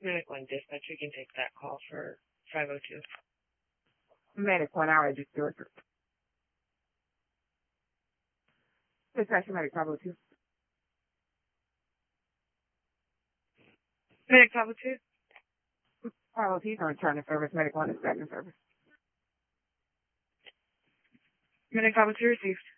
Medic 1 dispatch, you can take that call for 502. Medic 1, I'll register it. Dispatch Medic 502. Medic 502? 502 is on return to service. Medic 1 is back in service. Medic 502 received.